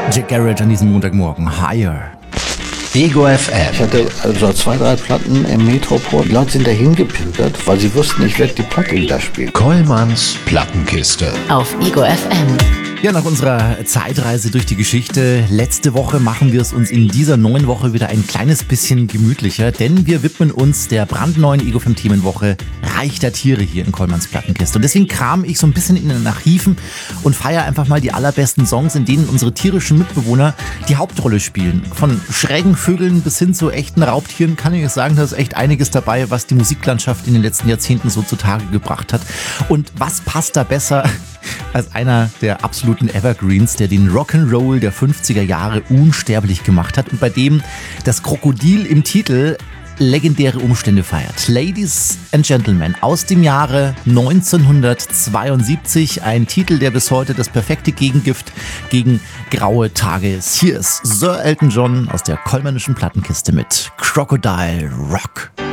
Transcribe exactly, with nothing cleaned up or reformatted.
Jack Garrett an diesem Montagmorgen. Higher. Ego F M. Ich hatte also zwei, drei Platten im Metropol. Die Leute sind dahin gepilgert, weil sie wussten, ich werde die Platte wieder spielen. Kollmanns Plattenkiste. Auf Ego F M. Ja, nach unserer Zeitreise durch die Geschichte letzte Woche machen wir es uns in dieser neuen Woche wieder ein kleines bisschen gemütlicher, denn wir widmen uns der brandneuen Ego F M Themenwoche Reich der Tiere hier in Kollmanns Plattenkiste. Und deswegen kram ich so ein bisschen in den Archiven und feiere einfach mal die allerbesten Songs, in denen unsere tierischen Mitbewohner die Hauptrolle spielen. Von schrägen Vögeln bis hin zu echten Raubtieren kann ich sagen, da ist echt einiges dabei, was die Musiklandschaft in den letzten Jahrzehnten so zutage gebracht hat. Und was passt da besser als einer der absoluten Evergreens, der den Rock'n'Roll der fünfziger Jahre unsterblich gemacht hat und bei dem das Krokodil im Titel legendäre Umstände feiert. Ladies and Gentlemen, aus dem Jahre neunzehnhundertzweiundsiebzig, ein Titel, der bis heute das perfekte Gegengift gegen graue Tage ist. Hier ist Sir Elton John aus der Kollmannischen Plattenkiste mit Crocodile Rock.